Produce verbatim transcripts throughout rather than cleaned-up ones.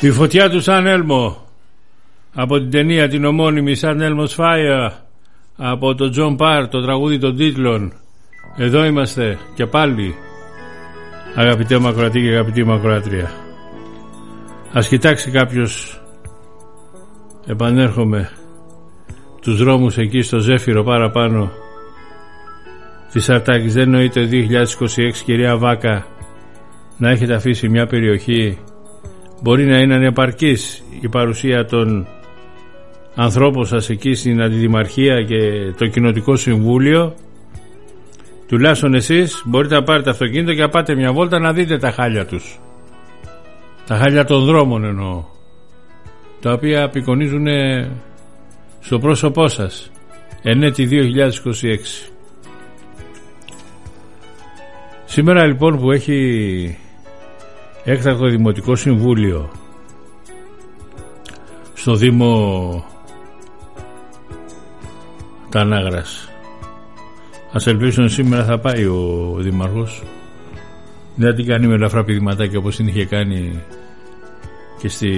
Η φωτιά του Σαν Έλμο από την ταινία την ομώνυμη Σαν Έλμος Fire από τον Τζον Πάρ, το τραγούδι των τίτλων. Εδώ είμαστε και πάλι, αγαπητέ μακροατή και αγαπητή μακροατρία. Ας κοιτάξει κάποιος, επανέρχομαι, τους δρόμους εκεί στο Ζέφυρο παραπάνω της Αρτάκης. Δεν νοείται δύο χιλιάδες είκοσι έξι, κυρία Βάκα, να έχετε αφήσει μια περιοχή. Μπορεί να είναι ανεπαρκής η παρουσία των ανθρώπων σας εκεί στην Αντιδημαρχία και το Κοινοτικό Συμβούλιο. Τουλάχιστον εσείς μπορείτε να πάρετε αυτοκίνητο και να πάτε μια βόλτα να δείτε τα χάλια τους. Τα χάλια των δρόμων εννοώ, τα οποία απεικονίζουν στο πρόσωπό σας εν έτη δύο χιλιάδες είκοσι έξι. Σήμερα λοιπόν που έχει έκτακτο Δημοτικό Συμβούλιο στο Δήμο Τανάγρας, ας ελπίσουν σήμερα θα πάει ο Δήμαρχος, δεν θα την κάνει με ελαφρά πηδηματάκια όπως την είχε κάνει και στη...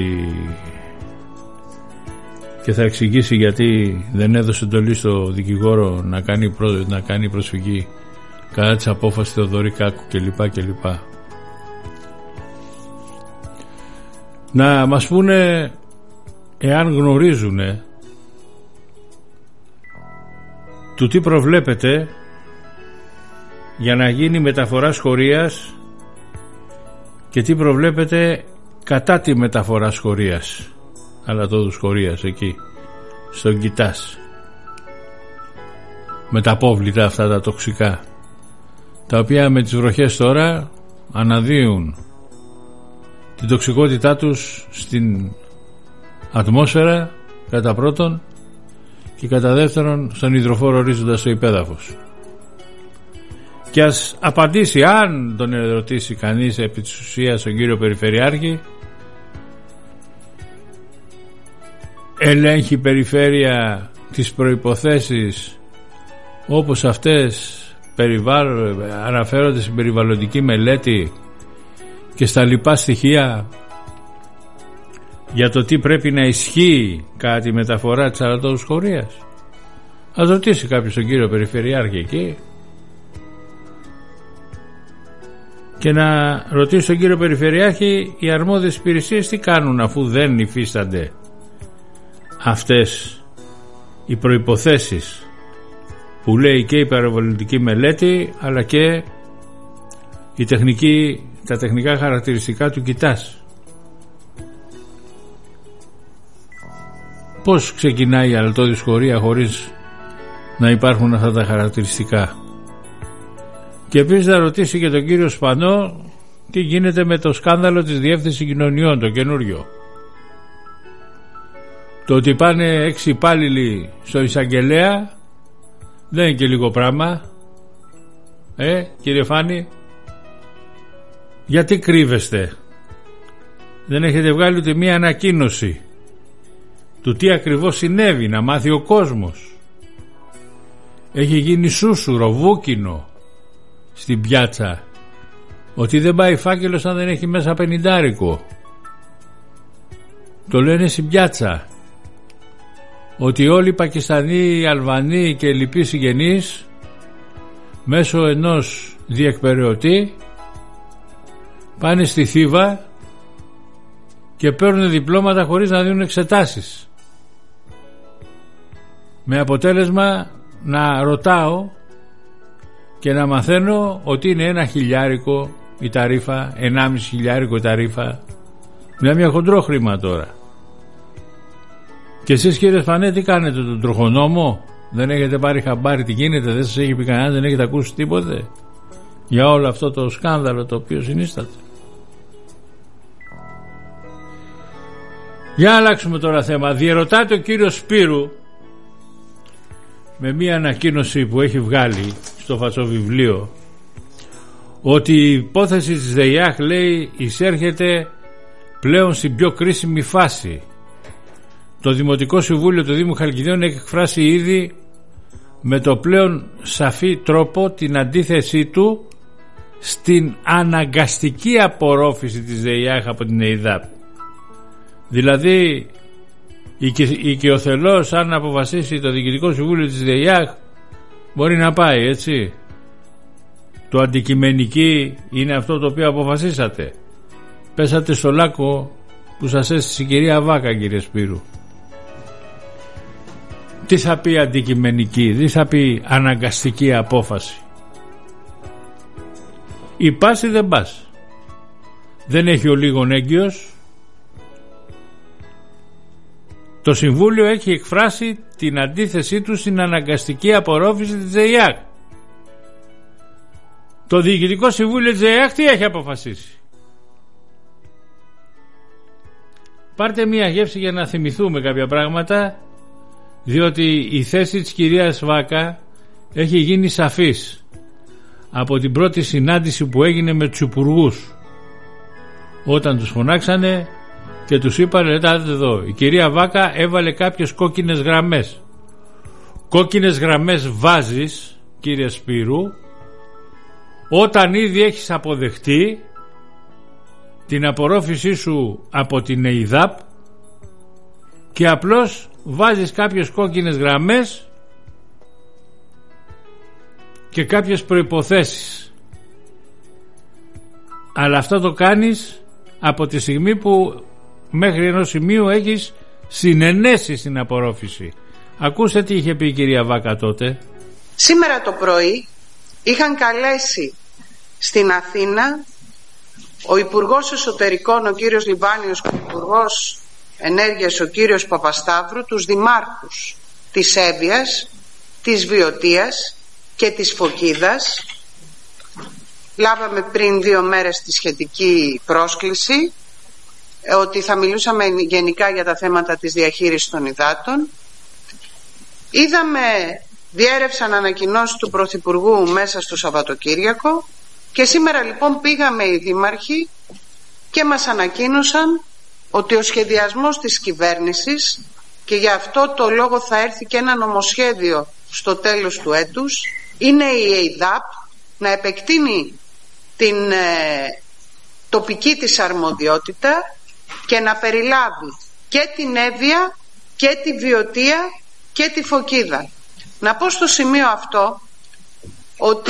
και θα εξηγήσει γιατί δεν έδωσε εντολή στο δικηγόρο να κάνει, προ... να κάνει προσφυγή κατά της απόφασης Θεοδωρή Κάκου κλπ. κλπ. Να μας πούνε εάν γνωρίζουν του τι προβλέπεται για να γίνει μεταφορά σχορίας και τι προβλέπεται κατά τη μεταφορά σχορίας, αλλά το σχορίας εκεί στον Κιτάς, με τα απόβλητα αυτά τα τοξικά, τα οποία με τις βροχές τώρα αναδύουν την τοξικότητά τους στην ατμόσφαιρα κατά πρώτον και κατά δεύτερον στον υδροφόρο ορίζοντα στο υπέδαφος. Και ας απαντήσει, αν τον ερωτήσει κανείς επί της ουσίας τον κύριο Περιφερειάρχη, ελέγχει η περιφέρεια τις προϋποθέσεις όπως αυτές αναφέρονται στην περιβαλλοντική μελέτη και στα λοιπά στοιχεία για το τι πρέπει να ισχύει κατά τη μεταφορά της αλατόδους σχορίας? Ας ρωτήσει κάποιος τον κύριο Περιφερειάρχη εκεί και να ρωτήσει τον κύριο Περιφερειάρχη οι αρμόδιες υπηρεσίες τι κάνουν αφού δεν υφίστανται αυτές οι προϋποθέσεις που λέει και η περιβαλλοντική μελέτη αλλά και η τεχνική, τα τεχνικά χαρακτηριστικά του Κιτάς. Πώς ξεκινάει η αλατώδη σχορία χωρίς να υπάρχουν αυτά τα χαρακτηριστικά? Και επίσης θα ρωτήσει και τον κύριο Σπανό τι γίνεται με το σκάνδαλο της Διεύθυνσης Κοινωνιών, το καινούριο. Το ότι πάνε έξι υπάλληλοι στο εισαγγελέα δεν είναι και λίγο πράγμα, ε κύριε Φάνη? Γιατί κρύβεστε? Δεν έχετε βγάλει ούτε μία ανακοίνωση του τι ακριβώς συνέβη, να μάθει ο κόσμος. Έχει γίνει σούσουρο, βούκινο στην πιάτσα ότι δεν πάει φάκελος αν δεν έχει μέσα πενηντάρικο. Το λένε στην πιάτσα ότι όλοι οι Πακιστανοί, οι Αλβανοί και λοιποί συγγενείς μέσω ενός διεκπεραιωτή πάνε στη Θήβα και παίρνουν διπλώματα χωρίς να δίνουν εξετάσεις, με αποτέλεσμα να ρωτάω και να μαθαίνω ότι είναι ένα χιλιάρικο η ταρίφα, ενάμιση χιλιάρικο η ταρίφα. Μια μια χοντρό χρήμα τώρα. Και εσείς κύριε Σπανέ τι κάνετε, τον τροχονόμο? Δεν έχετε πάρει χαμπάρι τι γίνεται? Δεν σας έχει πει κανένας? Δεν έχετε ακούσει τίποτε για όλο αυτό το σκάνδαλο το οποίο συνίσταται? Για να αλλάξουμε τώρα θέμα. Διερωτάται ο κύριος Σπύρου με μία ανακοίνωση που έχει βγάλει στο φατσοβιβλίο ότι η υπόθεση της ΔΕΙΑΧ, λέει, εισέρχεται πλέον στην πιο κρίσιμη φάση. Το Δημοτικό Συμβούλιο του Δήμου Χαλκιδίων έχει εκφράσει ήδη με το πλέον σαφή τρόπο την αντίθεσή του στην αναγκαστική απορρόφηση της ΔΕΙΑΧ από την ΕΙΔΑΠ. Δηλαδή η οικειοθελώς, αν αποφασίσει το Διοικητικό Συμβούλιο της ΔΕΙΑΧ, μπορεί να πάει, έτσι. Το αντικειμενική είναι αυτό το οποίο αποφασίσατε. Πέσατε στο λάκκο που σας έστησε η κυρία Βάκα, κύριε Σπύρου. Τι θα πει αντικειμενική, τι θα πει αναγκαστική απόφαση? Ή πας ή δεν πας. Δεν έχει ο λίγον έγκυος. Το Συμβούλιο έχει εκφράσει την αντίθεσή του στην αναγκαστική απορρόφηση της ΔΕΙΑΧ. Το Διοικητικό Συμβούλιο της ΔΕΙΑΧ τι έχει αποφασίσει? Πάρτε μία γεύση για να θυμηθούμε κάποια πράγματα, διότι η θέση της κυρίας Βάκα έχει γίνει σαφής από την πρώτη συνάντηση που έγινε με τους υπουργούς, όταν τους φωνάξανε και τους είπαν, ελάτε εδώ, η κυρία Βάκα έβαλε κάποιες κόκκινες γραμμές. Κόκκινες γραμμές βάζεις, κύριε Σπύρου, όταν ήδη έχεις αποδεχτεί την απορρόφησή σου από την ΕΙΔΑΠ και απλώς βάζεις κάποιες κόκκινες γραμμές και κάποιες προϋποθέσεις. Αλλά αυτό το κάνεις από τη στιγμή που μέχρι ενός σημείου έχεις συνενέσει στην απορρόφηση. Ακούστε τι είχε πει η κυρία Βάκα τότε. Σήμερα το πρωί είχαν καλέσει στην Αθήνα ο Υπουργός Εσωτερικών, ο κύριος Λιβάνιος, και ο Υπουργός Ενέργειας, ο κύριος Παπασταύρου, τους δημάρχους της Εύβοιας, της Βιωτίας και της Φωκίδας. Λάβαμε πριν δύο μέρες τη σχετική πρόσκληση, ότι θα μιλούσαμε γενικά για τα θέματα της διαχείρισης των υδάτων. Είδαμε, διέρευσαν ανακοινώσεις του Πρωθυπουργού μέσα στο Σαββατοκύριακο και σήμερα λοιπόν πήγαμε οι δήμαρχοι και μας ανακοίνωσαν ότι ο σχεδιασμός της κυβέρνησης, και γι' αυτό το λόγο θα έρθει και ένα νομοσχέδιο στο τέλος του έτους, είναι η ΕΙΔΑΠ να επεκτείνει την ε, τοπική της αρμοδιότητα και να περιλάβει και την Εύβοια και τη Βιωτία και τη Φωκίδα. Να πω στο σημείο αυτό ότι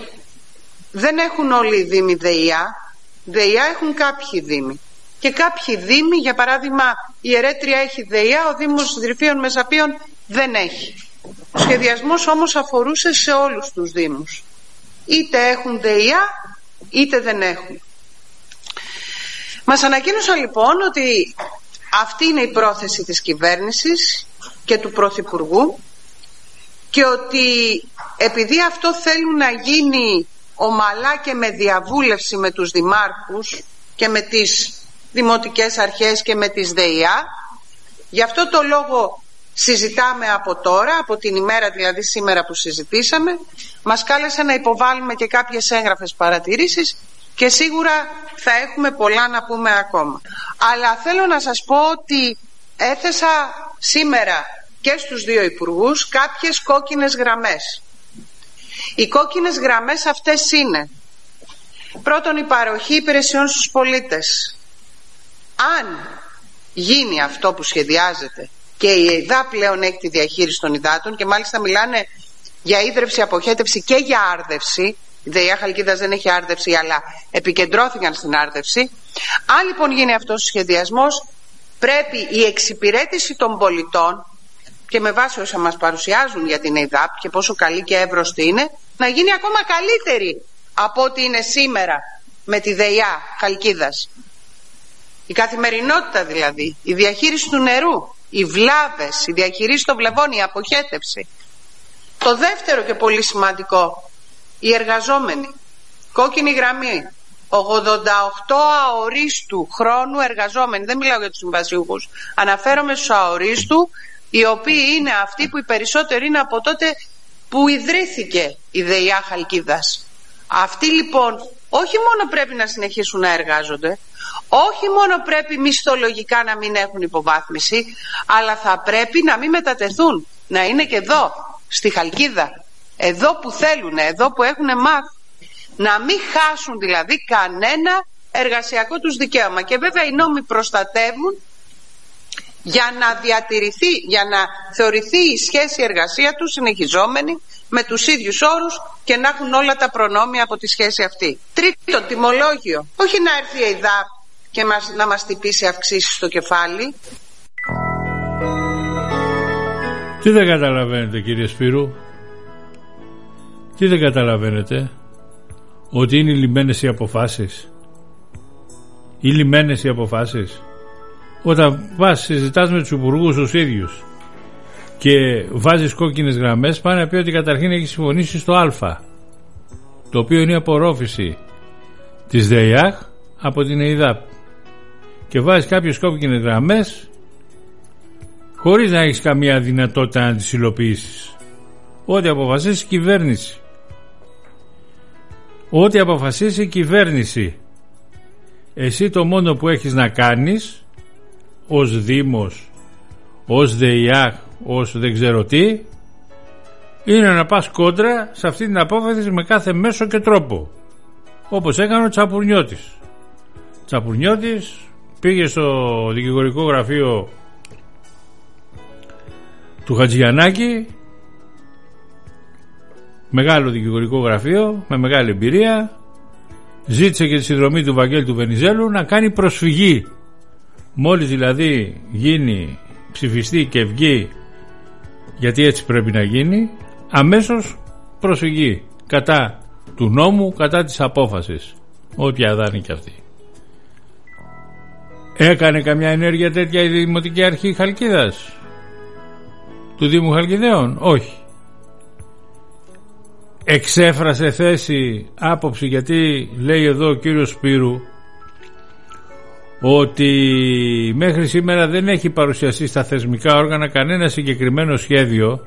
δεν έχουν όλοι οι δήμοι ΔΕΙΑ. ΔΕΙΑ έχουν κάποιοι δήμοι. Και κάποιοι δήμοι, για παράδειγμα η Ερέτρια έχει ΔΕΙΑ, ο Δήμος Δρυφείων Μεσαπίων δεν έχει. Ο σχεδιασμός όμως αφορούσε σε όλους τους δήμους. Είτε έχουν ΔΕΙΑ είτε δεν έχουν. Μας ανακοίνωσαν λοιπόν ότι αυτή είναι η πρόθεση της κυβέρνησης και του Πρωθυπουργού και ότι επειδή αυτό θέλουν να γίνει ομαλά και με διαβούλευση με τους δημάρχους και με τις δημοτικές αρχές και με τις ΔΕΙΑ, γι' αυτό το λόγο συζητάμε από τώρα, από την ημέρα δηλαδή σήμερα που συζητήσαμε, μας κάλεσαν να υποβάλουμε και κάποιες έγγραφες παρατηρήσεις και σίγουρα θα έχουμε πολλά να πούμε ακόμα. Αλλά θέλω να σας πω ότι έθεσα σήμερα και στους δύο υπουργούς κάποιες κόκκινες γραμμές. Οι κόκκινες γραμμές αυτές είναι: πρώτον, η παροχή υπηρεσιών στους πολίτες. Αν γίνει αυτό που σχεδιάζεται και η ΕΙΔΑ πλέον έχει τη διαχείριση των υδάτων και μάλιστα μιλάνε για ίδρυυση, αποχέτευση και για άρδευση, η ΔΕΙΑ Χαλκίδας δεν έχει άρδευση αλλά επικεντρώθηκαν στην άρδευση. Αν λοιπόν γίνει αυτός ο σχεδιασμός, πρέπει η εξυπηρέτηση των πολιτών, και με βάση όσα μας παρουσιάζουν για την ΕΙΔΑΠ και πόσο καλή και εύρωστη είναι, να γίνει ακόμα καλύτερη από ό,τι είναι σήμερα με τη ΔΕΙΑ Χαλκίδας. Η καθημερινότητα δηλαδή, η διαχείριση του νερού, οι βλάβες, η διαχείριση των βλαβών, η αποχέτευση. Το δεύτερο και πολύ σημαντικό, οι εργαζόμενοι. Κόκκινη γραμμή, ογδόντα οκτώ αορίστου χρόνου εργαζόμενοι. Δεν μιλάω για τους συμβασιούχους, αναφέρομαι στους αορίστου, οι οποίοι είναι αυτοί που οι περισσότεροι είναι από τότε που ιδρύθηκε η ΔΕΙΑ Χαλκίδας. Αυτοί λοιπόν όχι μόνο πρέπει να συνεχίσουν να εργάζονται, όχι μόνο πρέπει μισθολογικά να μην έχουν υποβάθμιση, αλλά θα πρέπει να μην μετατεθούν, να είναι και εδώ, στη Χαλκίδα, εδώ που θέλουν, εδώ που έχουν μάθει, να μην χάσουν δηλαδή κανένα εργασιακό τους δικαίωμα. Και βέβαια οι νόμοι προστατεύουν για να διατηρηθεί, για να θεωρηθεί η σχέση εργασία του συνεχιζόμενη με τους ίδιους όρους και να έχουν όλα τα προνόμια από τη σχέση αυτή. Τρίτον, τιμολόγιο. Όχι να έρθει η ΕΙΔΑΠ και μας, να μας τυπήσει αυξήσεις στο κεφάλι. Τι δεν καταλαβαίνετε, κύριε Σπύρου? Τι δεν καταλαβαίνετε? Ότι είναι λυμμένες οι αποφάσεις? Οι λυμμένες οι αποφάσεις? Όταν πας συζητάς με τους υπουργούς τους ίδιους και βάζεις κόκκινες γραμμές, πάνε να πει ότι καταρχήν έχει συμφωνήσει στο Α, το οποίο είναι η απορρόφηση της ΔΕΙΑΧ από την ΕΙΔΑΠ, και βάζεις κάποιες κόκκινες γραμμές χωρίς να έχεις καμία δυνατότητα να τις υλοποιήσεις. Ό,τι αποφασίσει η κυβέρνηση, ό,τι αποφασίσει η κυβέρνηση, εσύ το μόνο που έχεις να κάνεις ως Δήμος, ως ΔΕΙΑΧ, ως δεν ξέρω τι, είναι να πας κόντρα σε αυτή την απόφαση με κάθε μέσο και τρόπο, όπως έκανε ο Τσαπουρνιώτης. Τσαπουρνιώτης πήγε στο δικηγορικό γραφείο του Χατζιαννάκη, μεγάλο δικηγορικό γραφείο με μεγάλη εμπειρία, ζήτησε και τη συνδρομή του Βαγγέλη του Βενιζέλου να κάνει προσφυγή. Μόλις δηλαδή γίνει, ψηφιστεί και βγει, γιατί έτσι πρέπει να γίνει, αμέσως προσφυγή κατά του νόμου, κατά της απόφασης, όποια θα είναι και αυτή. Έκανε καμιά ενέργεια τέτοια η Δημοτική Αρχή Χαλκίδας, του Δήμου Χαλκιδαίων? Όχι. Εξέφρασε θέση, άποψη, γιατί λέει εδώ ο κύριος Σπύρου ότι μέχρι σήμερα δεν έχει παρουσιαστεί στα θεσμικά όργανα κανένα συγκεκριμένο σχέδιο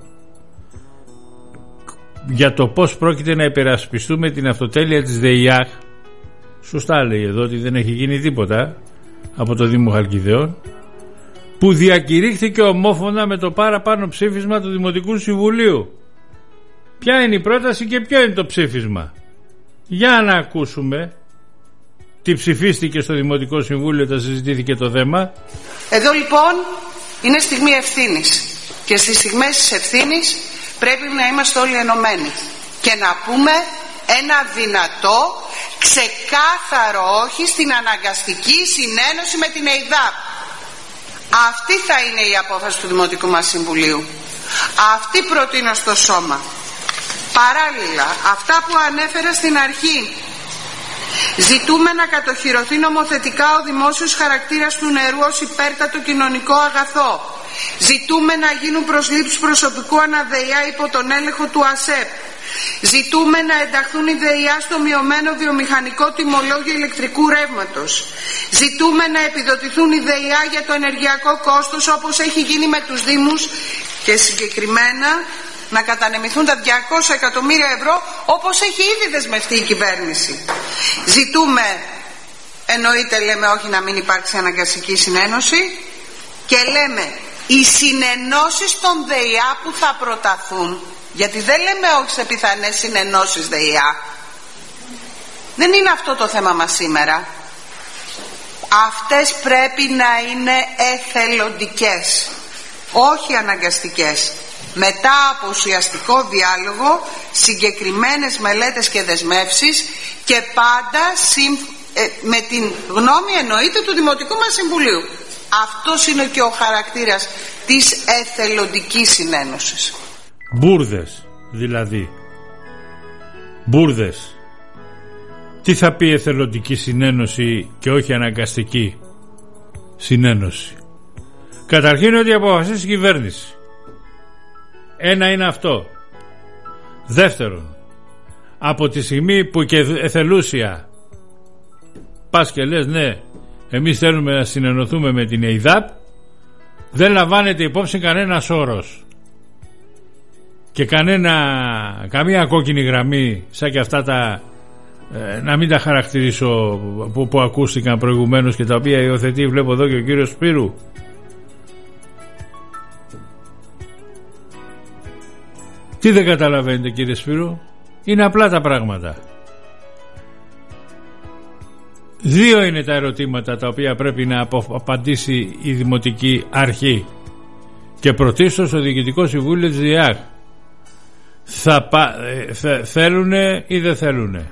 για το πώς πρόκειται να υπερασπιστούμε την αυτοτέλεια της ΔΕΙΑΧ. Σωστά λέει εδώ ότι δεν έχει γίνει τίποτα από το Δήμο Χαλκιδαίων, που διακηρύχθηκε ομόφωνα με το παραπάνω ψήφισμα του Δημοτικού Συμβουλίου. Ποια είναι η πρόταση και ποιο είναι το ψήφισμα? Για να ακούσουμε τι ψηφίστηκε στο Δημοτικό Συμβούλιο όταν συζητήθηκε το θέμα. Εδώ λοιπόν είναι στιγμή ευθύνης, και στις στιγμές της ευθύνης πρέπει να είμαστε όλοι ενωμένοι και να πούμε ένα δυνατό, ξεκάθαρο όχι στην αναγκαστική συνένωση με την ΕΙΔΑΠ. Αυτή θα είναι η απόφαση του Δημοτικού μας Συμβουλίου. Αυτή προτείνω στο σώμα. Παράλληλα, αυτά που ανέφερα στην αρχή, ζητούμε να κατοχυρωθεί νομοθετικά ο δημόσιος χαρακτήρας του νερού ως υπέρτατο κοινωνικό αγαθό. Ζητούμε να γίνουν προσλήψεις προσωπικού αναδεϊά υπό τον έλεγχο του ΑΣΕΠ. Ζητούμε να ενταχθούν οι ΔΕΙΑ στο μειωμένο βιομηχανικό τιμολόγιο ηλεκτρικού ρεύματος. Ζητούμε να επιδοτηθούν οι ΔΕΙΑ για το ενεργειακό κόστος όπως έχει γίνει με τους Δήμους, και συγκεκριμένα να κατανεμηθούν τα διακόσια εκατομμύρια ευρώ όπως έχει ήδη δεσμευτεί η κυβέρνηση. Ζητούμε, εννοείται λέμε όχι να μην υπάρξει αναγκαστική συνένωση, και λέμε οι συνενώσεις των ΔΕΙΑ που θα προταθούν, γιατί δεν λέμε όχι σε πιθανές συνενώσεις ΔΕΙΑ, δεν είναι αυτό το θέμα μας σήμερα. Αυτές πρέπει να είναι εθελοντικές, όχι αναγκαστικές, μετά από ουσιαστικό διάλογο, συγκεκριμένες μελέτες και δεσμεύσεις, και πάντα συμ, ε, με την γνώμη εννοείται του Δημοτικού μας Συμβουλίου. Αυτός είναι και ο χαρακτήρας της εθελοντικής συνένωσης. Μπούρδες δηλαδή. Μπούρδες. Τι θα πει εθελοντική συνένωση και όχι αναγκαστική συνένωση? Καταρχήν ότι αποφασίσει η κυβέρνηση. Ένα είναι αυτό. Δεύτερον, από τη στιγμή που και εθελούσια πας και λες ναι, εμείς θέλουμε να συνενωθούμε με την ΕΙΔΑΠ, δεν λαμβάνεται υπόψη κανένας όρος και κανένα, καμία κόκκινη γραμμή σαν και αυτά τα, ε, να μην τα χαρακτηρίσω, που, που ακούστηκαν προηγουμένως και τα οποία υιοθετεί, βλέπω εδώ και ο κύριος Σπύρου. Τι δεν καταλαβαίνετε, κύριε Σπύρου? Είναι απλά τα πράγματα. Δύο είναι τα ερωτήματα τα οποία πρέπει να απαντήσει η Δημοτική Αρχή και πρωτίστως ο Διοικητικό Συμβούλιο της ΔΙΑΧ. Θα πα, θε, θέλουνε ή δεν θέλουνε.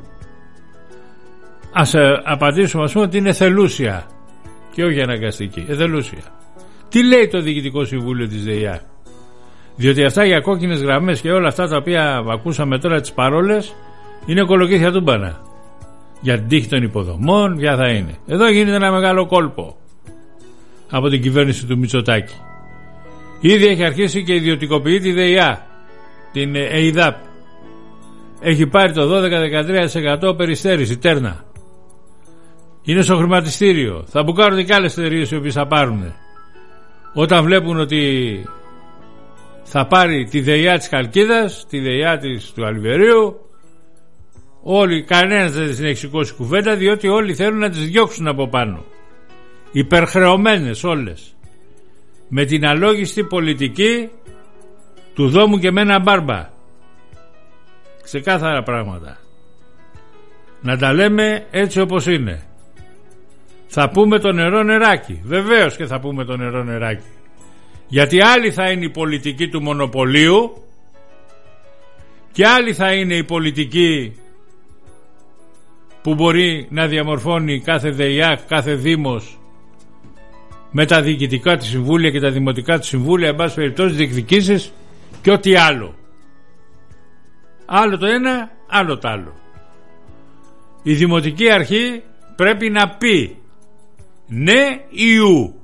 Ας ε, απαντήσουμε, ας πούμε, ότι είναι θελούσια και όχι αναγκαστική, εθελούσια. Τι λέει το Διοικητικό Συμβούλιο της ΔΙΑΧ? Διότι αυτά για κόκκινες γραμμές και όλα αυτά τα οποία ακούσαμε τώρα, τις παρόλες, είναι κολοκύθια τούμπανα. Για την τύχη των υποδομών, ποια θα είναι. Εδώ γίνεται ένα μεγάλο κόλπο από την κυβέρνηση του Μητσοτάκη. Ήδη έχει αρχίσει και ιδιωτικοποιεί τη ΔΕΙΑ, την ΕΙΔΑΠ. Έχει πάρει το δώδεκα με δεκατρία τοις εκατό περιστέρηση, τέρνα. Είναι στο χρηματιστήριο. Θα μπουκάρουν και άλλες εταιρείες οι οποίες θα πάρουν. Όταν βλέπουν ότι θα πάρει τη ΔΕΙΑ της Χαλκίδας, τη ΔΕΙΑ της του Αλβερίου, όλοι, κανένας δεν την έχει σηκώσει κουβέντα, διότι όλοι θέλουν να τις διώξουν από πάνω. Υπερχρεωμένες όλες. Με την αλόγιστη πολιτική του δόμου και μένα μπάρμπα. Ξεκάθαρα πράγματα. Να τα λέμε έτσι όπως είναι. Θα πούμε το νερό νεράκι. Βεβαίως και θα πούμε το νερό νεράκι. Γιατί άλλη θα είναι η πολιτική του μονοπωλίου και άλλη θα είναι η πολιτική που μπορεί να διαμορφώνει κάθε ΔΕΙΑΚ, κάθε δήμος με τα διοικητικά του συμβούλια και τα δημοτικά του συμβούλια, εν πάση περιπτώσει διεκδικήσεις και ό,τι άλλο. Άλλο το ένα, άλλο το άλλο. Η Δημοτική Αρχή πρέπει να πει ναι ή ου.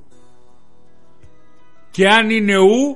Και αν είναι ου,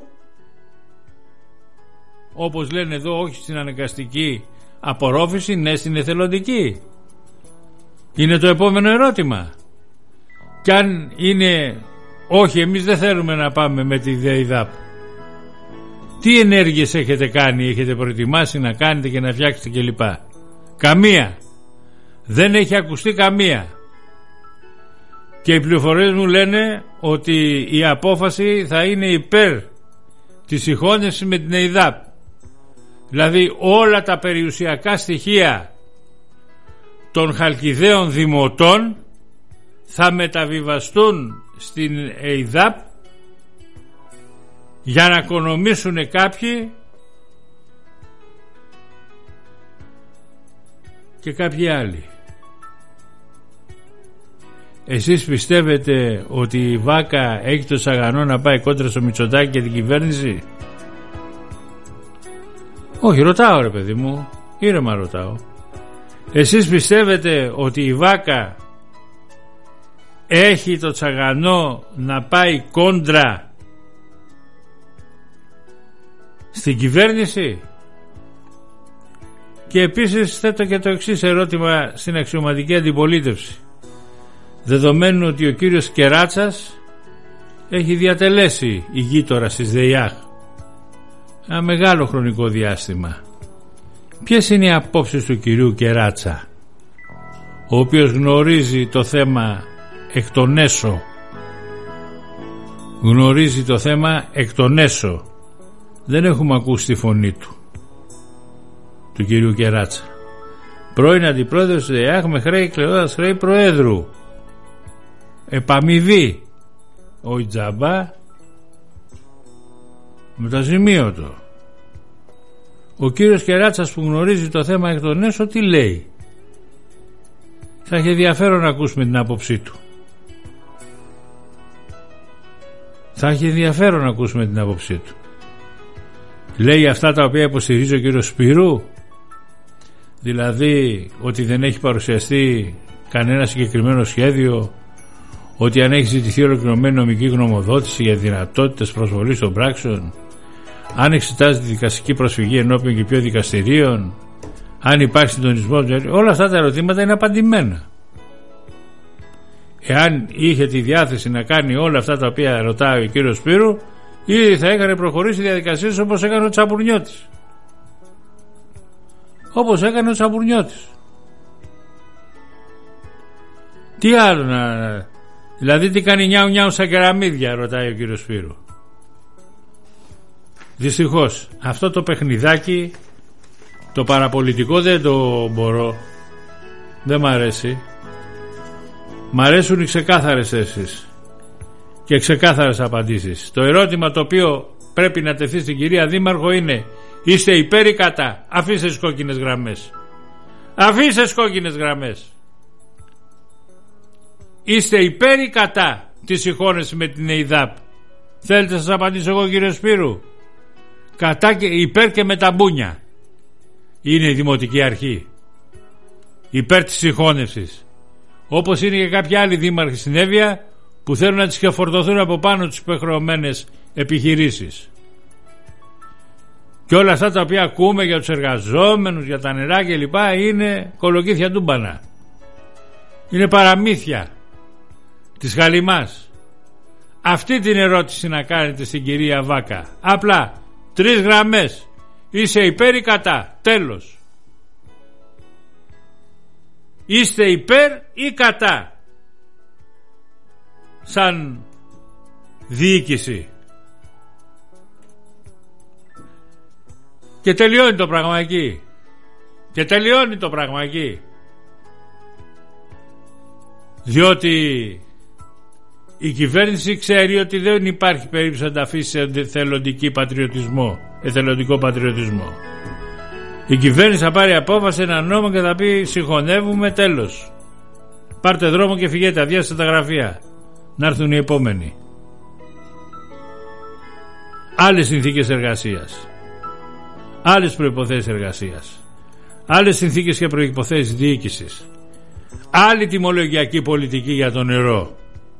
όπως λένε εδώ, όχι στην αναγκαστική απορρόφηση, ναι στην εθελοντική. Είναι το επόμενο ερώτημα. Και αν είναι όχι, εμείς δεν θέλουμε να πάμε με τη ΔΕΙΔΑΠ, τι ενέργειες έχετε κάνει, έχετε προετοιμάσει να κάνετε και να φτιάξετε κλπ? Καμία. Δεν έχει ακουστεί καμία. Και οι πληροφορίες μου λένε ότι η απόφαση θα είναι υπέρ της συγχώνευσης με την ΕΙΔΑΠ. Δηλαδή όλα τα περιουσιακά στοιχεία των χαλκιδαίων δημοτών θα μεταβιβαστούν στην ΕΙΔΑΠ για να οικονομήσουν κάποιοι και κάποιοι άλλοι. Εσείς πιστεύετε ότι η Βάκα έχει το σαγανό να πάει κόντρα στο Μητσοτάκη και την κυβέρνηση? Όχι, ρωτάω ρε παιδί μου, ήρεμα ρωτάω. Εσείς πιστεύετε ότι η Βάκα έχει το τσαγανό να πάει κόντρα στην κυβέρνηση? Και επίσης θέτω και το εξής ερώτημα στην αξιωματική αντιπολίτευση. Δεδομένου ότι ο κύριος Κεράτσας έχει διατελέσει ηγείτορας της ΔΕΙΑΧ ένα μεγάλο χρονικό διάστημα, ποιες είναι οι απόψεις του κυρίου Κεράτσα, ο οποίος γνωρίζει το θέμα εκ των έσω, γνωρίζει το θέμα εκ των έσω. Δεν έχουμε ακούσει τη φωνή του του κυρίου Κεράτσα, πρώην αντιπρόεδρος της ΔΕΙΑΧ με χρέη κλερώντας χρέη προέδρου, επαμοιβή, όχι τζάμπα, με το αζημίωτο. Ο κύριος Κεράτσας που γνωρίζει το θέμα εκ των έσω, τι λέει? Θα έχει ενδιαφέρον να ακούσουμε την άποψή του. Θα έχει ενδιαφέρον να ακούσουμε την άποψή του. Λέει αυτά τα οποία υποστηρίζει ο κύριος Σπύρου, δηλαδή ότι δεν έχει παρουσιαστεί κανένα συγκεκριμένο σχέδιο, ότι αν έχει ζητηθεί ολοκληρωμένη νομική γνωμοδότηση για δυνατότητες προσβολής των πράξεων, αν εξετάζει τη δικαστική προσφυγή ενώπιον και πιο δικαστηρίων, αν υπάρχει συντονισμό, όλα αυτά τα ερωτήματα είναι απαντημένα. Εάν είχε τη διάθεση να κάνει όλα αυτά τα οποία ρωτάει ο κύριος Σπύρου, ήδη θα έκανε προχωρήσει διαδικασίες όπως έκανε ο Τσαπουρνιώτης. Όπως έκανε ο Τσαπουρνιώτης. Τι άλλο να... Δηλαδή τι κάνει νιάου νιάου σαν κεραμίδια, ρωτάει ο κύριος Σπύρου. Δυστυχώς αυτό το παιχνιδάκι, το παραπολιτικό, δεν το μπορώ, δεν μ' αρέσει. Μ' αρέσουν οι ξεκάθαρες θέσεις και ξεκάθαρες απαντήσεις. Το ερώτημα το οποίο πρέπει να τεθεί στην κυρία Δήμαρχο είναι: είστε υπέρ ή κατά? Αφήστε τις κόκκινες γραμμές. Αφήστε τις κόκκινες γραμμές. Είστε υπέρ ή κατά τη συγχώνευση με την ΕΙΔΑΠ? Θέλετε να σας απαντήσω εγώ, κύριε Σπύρου? Κατά και υπέρ και με τα μπούνια. Είναι η Δημοτική Αρχή υπέρ της συγχώνευσης, όπως είναι και κάποιοι άλλοι δήμαρχοι στην Εύβοια που θέλουν να τις ξεφορτωθούν από πάνω τις υπερχρεωμένες επιχειρήσεις. Και όλα αυτά τα οποία ακούμε για τους εργαζόμενους, για τα νερά κλπ είναι κολοκύθια τούμπανα. Είναι παραμύθια της χαλιμάς. Αυτή την ερώτηση να κάνετε στην κυρία Βάκα. Απλά τρεις γραμμές. Είσαι υπέρ ή κατά? Τέλος. Είστε υπέρ ή κατά σαν διοίκηση? Και τελειώνει το πράγμα εκεί. Και τελειώνει το πράγμα εκεί. Διότι η κυβέρνηση ξέρει ότι δεν υπάρχει περίπτωση να τα αφήσει σε εθελοντικό πατριωτισμό, εθελοντικό πατριωτισμό. Η κυβέρνηση θα πάρει απόφαση, ένα νόμο και θα πει συγχωνεύουμε, τέλος. Πάρτε δρόμο και φυγέτε, αδειάστε τα γραφεία. Να έρθουν οι επόμενοι. Άλλες συνθήκες εργασίας. Άλλες προϋποθέσεις εργασίας. Άλλες συνθήκες και προϋποθέσεις διοίκησης. Άλλη τιμολογιακή πολιτική για το νερό.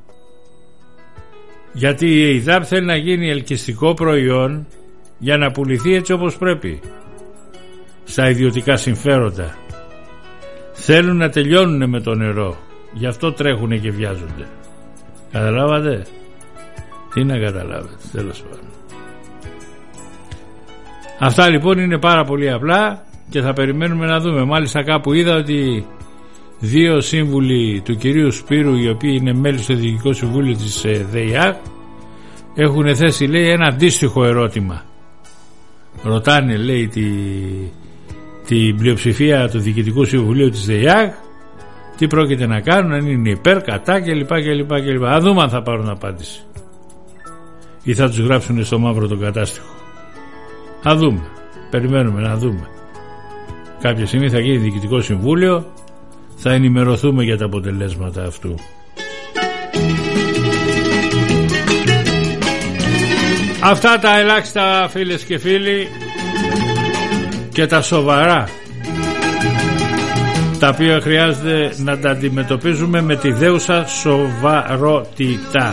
Γιατί η ΕΙΔΑΠ θέλει να γίνει ελκυστικό προϊόν για να πουληθεί έτσι όπως πρέπει στα ιδιωτικά συμφέροντα. Θέλουν να τελειώνουν με το νερό, γι' αυτό τρέχουν και βιάζονται. Καταλάβατε? Τι να καταλάβετε, τέλος πάντων. Αυτά λοιπόν είναι πάρα πολύ απλά και θα περιμένουμε να δούμε. Μάλιστα κάπου είδα ότι δύο σύμβουλοι του κυρίου Σπύρου, οι οποίοι είναι μέλη στο Διοικητικό Συμβούλιο της ΔΕΙΑΚ, έχουν θέσει, λέει, ένα αντίστοιχο ερώτημα. Ρωτάνε, λέει, τη, την πλειοψηφία του Διοικητικού Συμβουλίου της ΔΕΙΑΚ τι πρόκειται να κάνουν, αν είναι υπέρ, κατά κλπ. κλπ, κλπ. Α δούμε αν θα πάρουν απάντηση ή θα τους γράψουν στο μαύρο τον κατάστοιχο. Α δούμε, περιμένουμε να δούμε. Κάποια στιγμή θα γίνει Διοικητικό Συμβούλιο, θα ενημερωθούμε για τα αποτελέσματα αυτού. Αυτά τα ελάχιστα, φίλες και φίλοι, και τα σοβαρά, τα οποία χρειάζεται να τα αντιμετωπίζουμε με τη δέουσα σοβαρότητα.